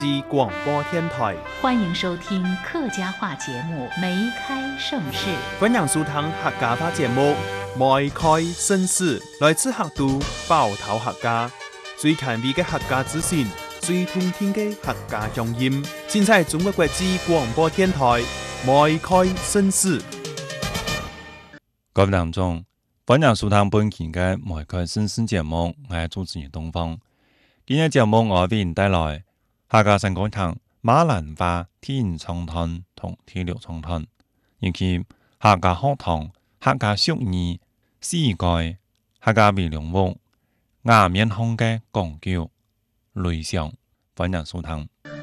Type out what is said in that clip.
之廣播電台， 歡迎收聽客家話節目《梅開盛世》。 歡迎收聽客家話節目《梅開盛世》，來自客都包頭客家，最權威嘅客家資訊，最通聽嘅客家鄉音，盡在中國國際廣播電台《梅開盛世》。 各位聽眾，歡迎收聽本期嘅《梅開盛世》節目，我係主持人東方。今日節目我為您帶來客家新講堂馬蘭花天蒼灘同天聊蒼灘，以及客家學堂、客家俗語、詩句、客家微涼屋、雅面腔嘅講究、類想，歡迎收聽。